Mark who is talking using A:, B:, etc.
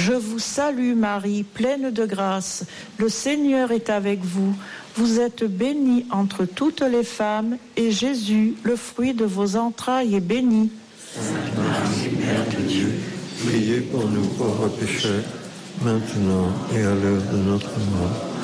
A: Je vous salue Marie, pleine de grâce. Le Seigneur est avec vous. Vous êtes bénie entre toutes les femmes, et Jésus, le fruit de vos entrailles, est béni.
B: Sainte Marie, Mère de Dieu, priez pour nous pauvres pécheurs, maintenant et à l'heure de notre mort.